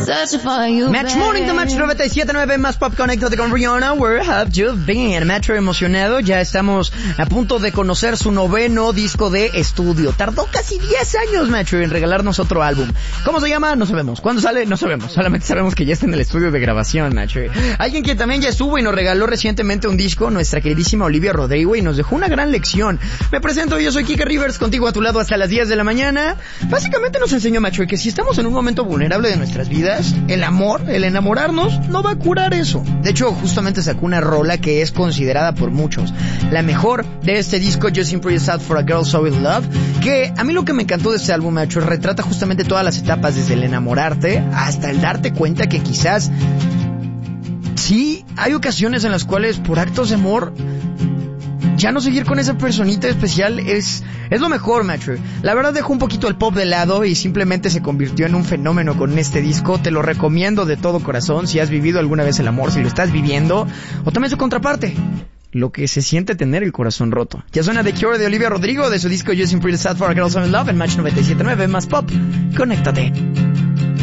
Match Morning de Match 97.9 más Pop. Conéctate con Rihanna. Where have you been? Metro emocionado. Ya estamos a punto de conocer su 9º disco de estudio. Tardó casi 10 años, Metro, en regalarnos otro álbum. ¿Cómo se llama? No sabemos. ¿Cuándo sale? No sabemos. Solamente sabemos que ya está en el estudio de grabación, Metro. Alguien que también ya estuvo y nos regaló recientemente un disco, nuestra queridísima Olivia Rodrigo, y nos dejó una gran lección. Me presento, yo soy Kike Rivers, contigo a tu lado hasta las 10 de la mañana. Básicamente nos enseñó, Metro, que si estamos en un momento vulnerable de nuestras vidas, el amor, el enamorarnos, no va a curar eso. De hecho, justamente sacó una rola que es considerada por muchos la mejor de este disco, Just Simply Sad for a Girl So In Love, que a mí lo que me encantó de este álbum, Nacho, retrata justamente todas las etapas, desde el enamorarte hasta el darte cuenta que quizás sí hay ocasiones en las cuales por actos de amor ya no seguir con esa personita especial es lo mejor, Matcher. La verdad dejó un poquito el pop de lado y simplemente se convirtió en un fenómeno con este disco. Te lo recomiendo de todo corazón si has vivido alguna vez el amor, si lo estás viviendo, o también su contraparte, lo que se siente tener el corazón roto. Ya suena The Cure de Olivia Rodrigo de su disco Just Simply Sad for a Girl So In Love en Match 97.9 más Pop. Conéctate.